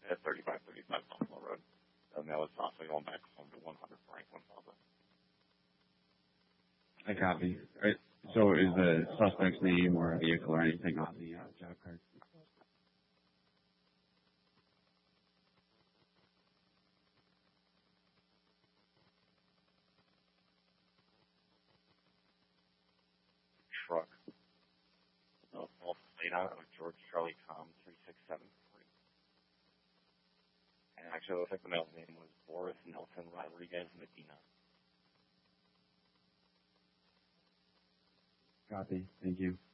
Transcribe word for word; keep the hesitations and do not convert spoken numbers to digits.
at thirty-five thirty-five Buffalo Road. And that was also going back home to one hundred Franklin Plaza. I copy. Right. So is the suspect's name or a vehicle or anything on the uh, job card? Truck. No, false plate on it of George Charlie Tom three six seven three. And actually, it looks like the male's name was Boris Nelson Rodriguez Medina. Copy. Thank you.